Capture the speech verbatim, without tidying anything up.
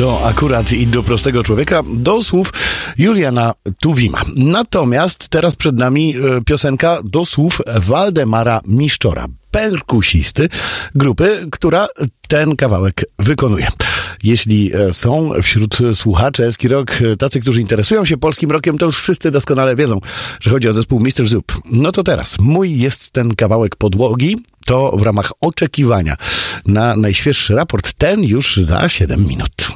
To akurat i do prostego człowieka, do słów Juliana Tuwima. Natomiast teraz przed nami piosenka do słów Waldemara Miszczora, perkusisty grupy, która ten kawałek wykonuje. Jeśli są wśród słuchaczy Eski Rock tacy, którzy interesują się polskim rockiem, to już wszyscy doskonale wiedzą, że chodzi o zespół mister Zup. No to teraz, mój jest ten kawałek podłogi, to w ramach oczekiwania na najświeższy raport, ten już za siedem minut.